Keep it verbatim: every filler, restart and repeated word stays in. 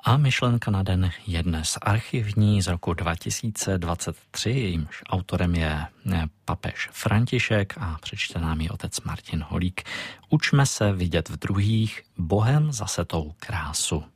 A myšlenka na den je dnes archivní z roku dva tisíce dvacet tři, jejímž autorem je papež František a přečte nám ji otec Martin Holík. Učme se vidět v druhých Bohem zasetou krásu.